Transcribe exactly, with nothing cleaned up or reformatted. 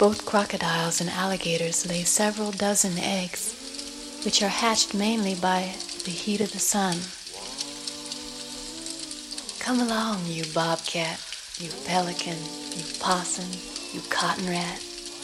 Both crocodiles and alligators lay several dozen eggs, which are hatched mainly by the heat of the sun. Come along, you bobcat, you pelican, you possum, you cotton rat.